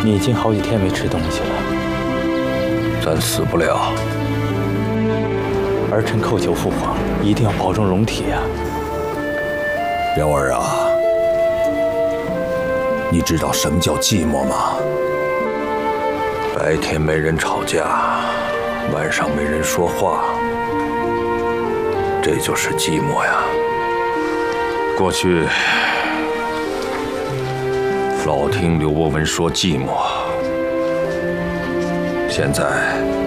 你已经好几天没吃东西了。 咱死不了。 儿臣叩求父皇，一定要保重龙体呀。 苗儿啊，你知道什么叫寂寞吗？白天没人吵架，晚上没人说话，这就是寂寞呀。过去老听刘伯温说寂寞，现在